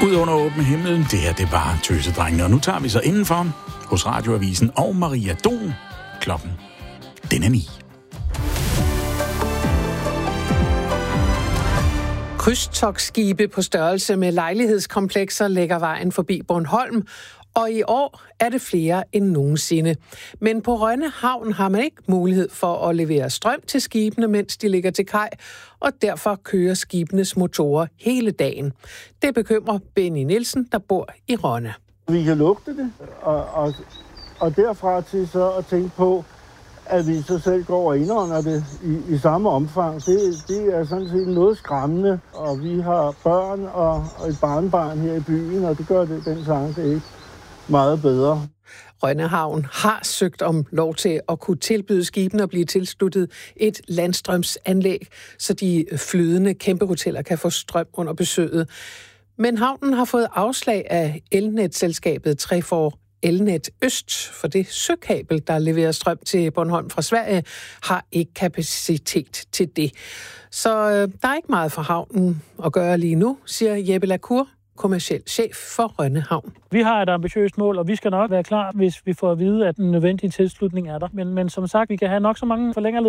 Ud under åben himmel, det her det var Tøsedrengene. Og nu tager vi så indenfor hos Radioavisen og Maria Don. Klokken, den er 9. Krydstogtskibe på størrelse med lejlighedskomplekser lægger vejen forbi Bornholm, og i år er det flere end nogensinde. Men på Rønne Havn har man ikke mulighed for at levere strøm til skibene, mens de ligger til kaj, og derfor kører skibenes motorer hele dagen. Det bekymrer Benny Nielsen, der bor i Rønne. Vi kan lugte det, og derfra til så at tænke på, at vi så selv går og indånder det i samme omfang. Det er sådan set noget skræmmende, og vi har børn og et barnebarn her i byen, og det gør den sang det ikke meget bedre. Rønne Havn har søgt om lov til at kunne tilbyde skibene at blive tilsluttet et landstrømsanlæg, så de flydende kæmpehoteller kan få strøm under besøget. Men havnen har fået afslag af elnetselskabet Trefor Elnet Øst, for det søkabel, der leverer strøm til Bornholm fra Sverige, har ikke kapacitet til det. Så der er ikke meget for havnen at gøre lige nu, siger Jeppe Lacour, kommerciel chef for Rønne Havn. Vi har et ambitiøst mål, og vi skal nok være klar, hvis vi får at vide, at den nødvendige tilslutning er der. Men som sagt, vi kan have nok så mange forlængerledninger